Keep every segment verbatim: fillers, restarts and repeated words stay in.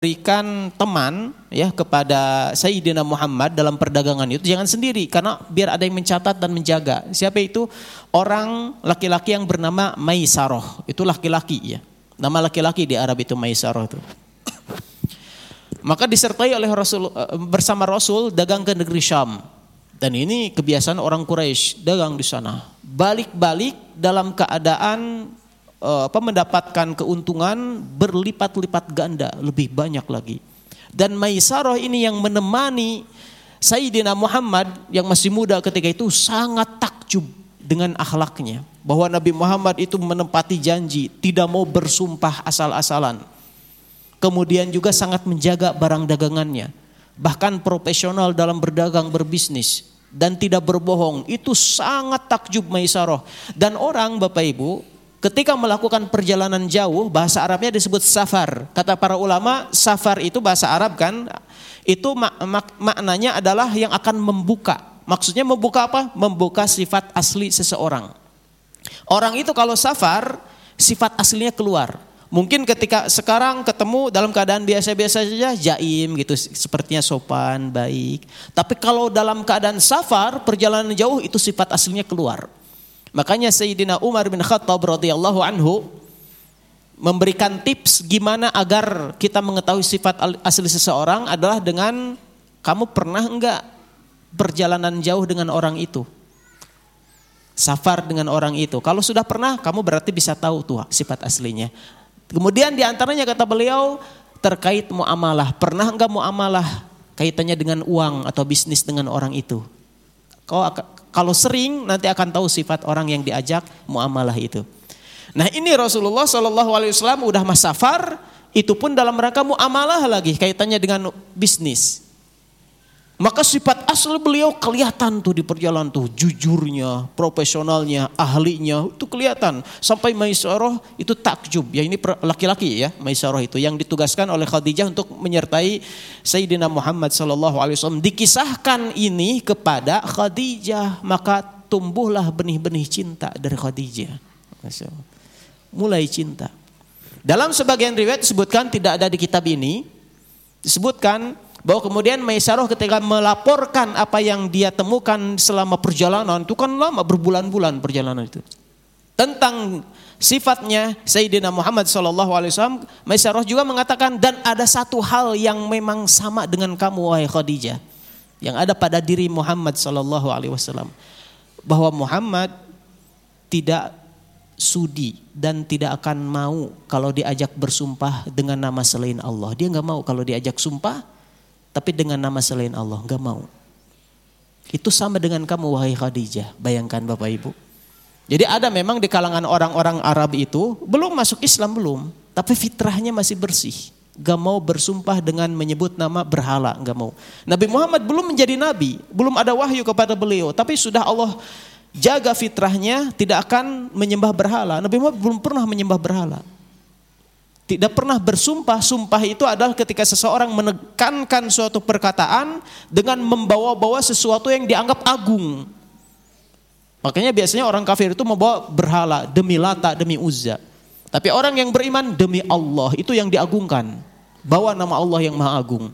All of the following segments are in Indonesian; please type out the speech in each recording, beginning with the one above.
berikan teman ya kepada Sayyidina Muhammad dalam perdagangan itu jangan sendiri, karena biar ada yang mencatat dan menjaga. Siapa itu? Orang laki-laki yang bernama Maisarah. Itu laki-laki ya. Nama laki-laki di Arab itu Maisarah itu. Maka disertai oleh Rasul, bersama Rasul dagang ke negeri Syam. Dan ini kebiasaan orang Quraisy, dagang di sana. Balik-balik dalam keadaan apa, mendapatkan keuntungan berlipat-lipat ganda, lebih banyak lagi. Dan Maisarah ini yang menemani Sayyidina Muhammad yang masih muda ketika itu sangat takjub dengan akhlaknya, bahwa Nabi Muhammad itu menepati janji, tidak mau bersumpah asal-asalan. Kemudian juga sangat menjaga barang dagangannya, bahkan profesional dalam berdagang berbisnis dan tidak berbohong. Itu sangat takjub Maisarah. Dan orang, Bapak Ibu, ketika melakukan perjalanan jauh, bahasa Arabnya disebut safar. Kata para ulama, safar itu bahasa Arab kan, itu mak- mak- maknanya adalah yang akan membuka. Maksudnya membuka apa? Membuka sifat asli seseorang. Orang itu kalau safar, sifat aslinya keluar. Mungkin ketika sekarang ketemu dalam keadaan biasa-biasa saja, jaim gitu, sepertinya sopan, baik. Tapi kalau dalam keadaan safar, perjalanan jauh, itu sifat aslinya keluar. Makanya Sayyidina Umar bin Khattab radhiyallahu anhu memberikan tips gimana agar kita mengetahui sifat asli seseorang adalah dengan, kamu pernah enggak perjalanan jauh dengan orang itu? Safar dengan orang itu. Kalau sudah pernah, kamu berarti bisa tahu tuh sifat aslinya. Kemudian diantaranya kata beliau terkait muamalah. Pernah enggak muamalah kaitannya dengan uang atau bisnis dengan orang itu? Kau Kalau sering nanti akan tahu sifat orang yang diajak muamalah itu. Nah ini Rasulullah shallallahu alaihi wasallam udah mas safar, itu pun dalam rangka muamalah lagi kaitannya dengan bisnis. Maka sifat asli beliau kelihatan tuh di perjalanan tuh, jujurnya, profesionalnya, ahlinya itu kelihatan. Sampai Maisarah itu takjub. Ya ini laki-laki ya, Maisarah itu yang ditugaskan oleh Khadijah untuk menyertai Sayyidina Muhammad sallallahu alaihi wasallam. Dikisahkan ini kepada Khadijah, maka tumbuhlah benih-benih cinta dari Khadijah. Mulai cinta. Dalam sebagian riwayat disebutkan, tidak ada di kitab ini, disebutkan bahwa kemudian Maisarah ketika melaporkan apa yang dia temukan selama perjalanan, itu kan lama, berbulan-bulan perjalanan itu, tentang sifatnya Sayyidina Muhammad sallallahu alaihi wasallam, Maisarah juga mengatakan, dan ada satu hal yang memang sama dengan kamu wahai Khadijah, yang ada pada diri Muhammad sallallahu alaihi wasallam, bahwa Muhammad tidak sudi dan tidak akan mau kalau diajak bersumpah dengan nama selain Allah. Dia enggak mau kalau diajak sumpah tapi dengan nama selain Allah, enggak mau. Itu sama dengan kamu wahai Khadijah. Bayangkan Bapak Ibu. Jadi ada memang di kalangan orang-orang Arab itu belum masuk Islam belum, tapi fitrahnya masih bersih. Enggak mau bersumpah dengan menyebut nama berhala, enggak mau. Nabi Muhammad belum menjadi nabi, belum ada wahyu kepada beliau, tapi sudah Allah jaga fitrahnya tidak akan menyembah berhala. Nabi Muhammad belum pernah menyembah berhala. Tidak pernah bersumpah. Sumpah itu adalah ketika seseorang menekankan suatu perkataan dengan membawa-bawa sesuatu yang dianggap agung. Makanya biasanya orang kafir itu membawa berhala, demi Lata, demi Uzza. Tapi orang yang beriman demi Allah, itu yang diagungkan. Bawa nama Allah yang maha agung.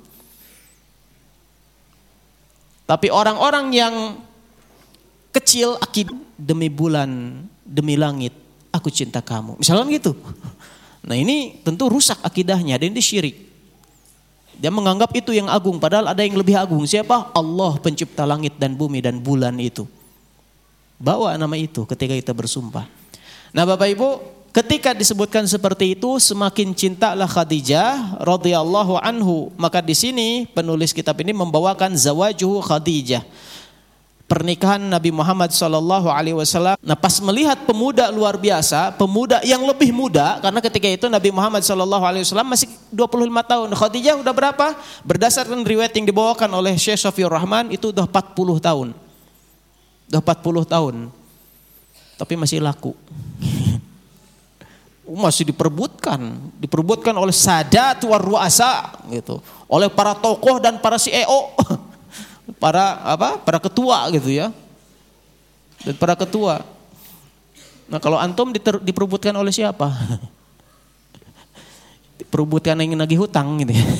Tapi orang-orang yang kecil, akid demi bulan, demi langit, aku cinta kamu. Misalnya gitu. Nah ini tentu rusak akidahnya, dan ini syirik. Dia menganggap itu yang agung, padahal ada yang lebih agung. Siapa? Allah pencipta langit dan bumi dan bulan itu. Bawa nama itu ketika kita bersumpah. Nah Bapak Ibu, ketika disebutkan seperti itu, semakin cintalah Khadijah radhiyallahu anhu. Maka di sini penulis kitab ini membawakan zawajuhu Khadijah, pernikahan Nabi Muhammad sallallahu alaihi wasallam. Nah, pas melihat pemuda luar biasa, pemuda yang lebih muda, karena ketika itu Nabi Muhammad sallallahu alaihi wasallam masih dua puluh lima tahun. Khadijah udah berapa? Berdasarkan riwayat yang dibawakan oleh Syekh Shafiur Rahman, itu udah empat puluh tahun. Udah empat puluh tahun. Tapi masih laku. Masih diperebutkan, diperebutkan oleh sadat war ru'asa gitu, oleh para tokoh dan para C E O. Para apa? Para ketua gitu ya. Dan para ketua. Nah, kalau antum diter, diperebutkan oleh siapa? Diperebutkan yang nagih hutang gitu ya.